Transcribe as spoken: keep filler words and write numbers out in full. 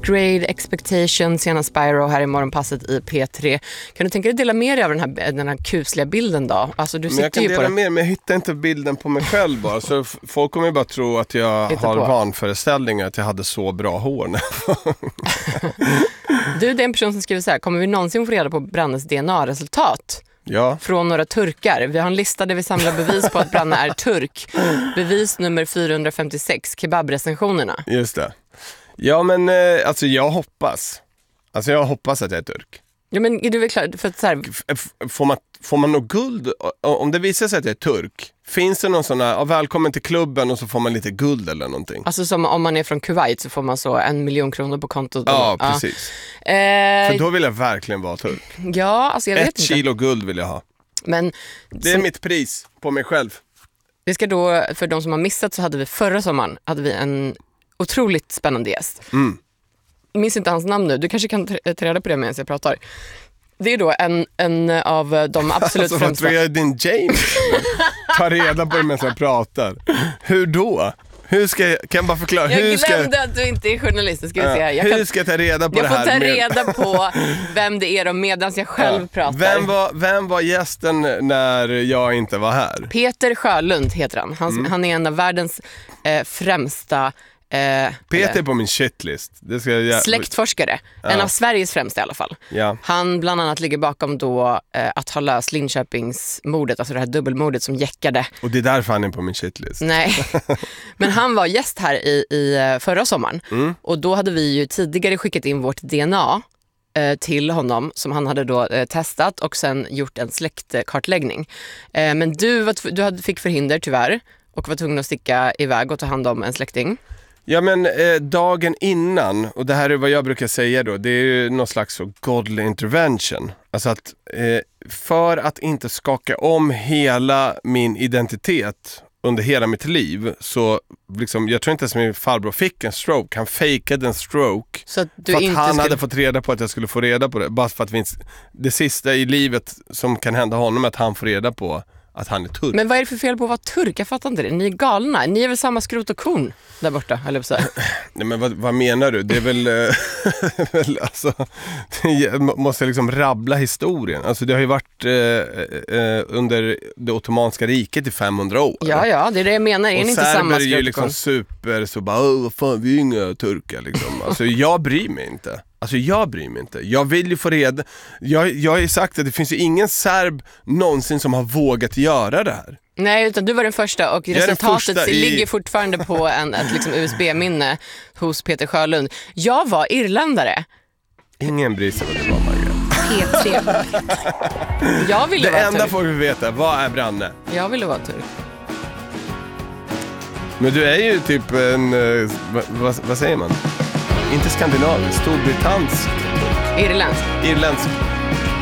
Grade Expectation, senast Spyro här i morgonpasset i P tre. Kan du tänka dig dela med dig av den här, den här kusliga bilden då? Alltså, du men jag kan ju dela på med, men jag hittar inte bilden på mig själv bara. Så f- folk kommer ju bara tro att jag Hitta har på. vanföreställningar att jag hade så bra hår. Du, det är en person som skriver så här: kommer vi någonsin få reda på Brannes D N A-resultat? Ja. Från några turkar. Vi har en lista där vi samlar bevis på att Branne är turk. Bevis nummer fyrahundrafemtiosex, kebabrecensionerna. Just det. Ja, men eh, alltså jag hoppas. Alltså jag hoppas att jag är turk. Ja, men är du väl klar? För att så här... F- f- får, man, får man något guld? O- Om det visar sig att jag är turk, finns det någon sån här, ja, välkommen till klubben och så får man lite guld eller någonting? Alltså som om man är från Kuwait så får man så en miljon kronor på kontot. Ja, precis. Ja. Eh, För då vill jag verkligen vara turk. ja, alltså jag vet Ett inte. kilo guld vill jag ha. Men Det är som, mitt pris på mig själv. det ska då, för de som har missat så hade vi förra sommaren hade vi en otroligt spännande gäst. Mm. Jag minns inte hans namn nu. Du kanske kan ta ta reda på det medan jag pratar. Det är då en, en av de absolut Alltså vad främsta... tror jag är din James? Ta reda på det medan jag pratar. Hur då? Hur ska jag, kan jag bara förklara? Jag hur ska, glömde att du inte är journalist. Ska vi se här. Jag, hur kan, ska jag ta reda på jag det får här? ta med- reda på vem det är medan jag själv Ja. pratar. Vem var, vem var gästen när jag inte var här? Peter Sjölund heter han. Han, Mm. han är en av världens eh, främsta eh, Peter är på min shitlist. Det ska jag... släktforskare. En av Sveriges främsta i alla fall. Ja. Han bland annat ligger bakom då eh, att ha löst Linköpingsmordet, alltså det här dubbelmordet som jäckade. Och det är därför han är på min shitlist. Nej, men han var gäst här i, i eh, förra sommaren. Mm. Och då hade vi ju tidigare skickat in vårt D N A eh, till honom som han hade då eh, testat och sen gjort en släktkartläggning. Eh, men du, var tv- du hade, fick förhinder tyvärr och var tvungen att sticka iväg och ta hand om en släkting. Ja, men eh, dagen innan, och det här är vad jag brukar säga då, det är ju någon slags så godly intervention. Alltså att eh, för att inte skaka om hela min identitet under hela mitt liv, så liksom, jag tror inte ens min farbror fick en stroke. Han fejkade en stroke Så att du för att inte han skulle... hade fått reda på att jag skulle få reda på det. Bara för att vi, det sista i livet som kan hända honom är att han får reda på att han är turk. Men vad är det för fel på att vara turk? Jag fattar inte det. Ni är galna. Ni är väl samma skrot och korn där borta, eller så. Nej, men vad, vad menar du? Det är väl, eh, väl alltså, jag måste liksom rabbla historien. Alltså det har ju varit eh, eh, under det ottomanska riket i femhundra år. Ja, ja, det är det jag menar. Är och ni inte samma serber är ju skrot och liksom korn? super, så bara, åh, vad fan, vi är inga turkar liksom. Alltså jag bryr mig inte. Alltså jag bryr mig inte. Jag vill ju få reda. Jag, jag har ju sagt att det finns ju ingen serb någonsin som har vågat göra det här. Nej, utan du var den första och är den resultatet första i- ligger fortfarande på en, ett liksom U S B-minne hos Peter Sjölund. Jag var irländare. Ingen bryr sig vad det var, Margaret. P tre. Jag ville Det vara enda turk. folk vill veta, vad är Branne? Jag ville vara turk. Men du är ju typ en, eh, vad, vad, vad säger man? Inte skandinavisk, storbritannisk, Irländsk. irländsk.